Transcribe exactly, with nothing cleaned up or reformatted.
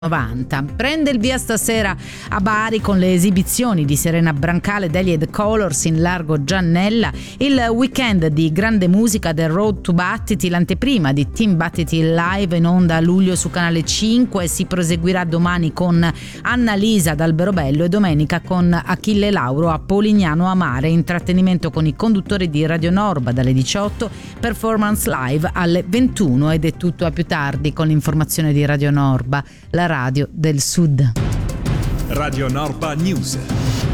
novanta. Prende il via stasera a Bari con le esibizioni di Serena Brancale, Delia e The Colors in Largo Giannella, il weekend di grande musica del Road to Battiti, l'anteprima di Team Battiti live in onda a luglio su Canale cinque, si proseguirà domani con Annalisa ad Alberobello e domenica con Achille Lauro a Polignano a Mare, intrattenimento con i conduttori di Radio Norba dalle diciotto, performance live alle ventuno ed è tutto a più tardi con l'informazione di Radio Norba, la radio del Sud. Radio Norba News.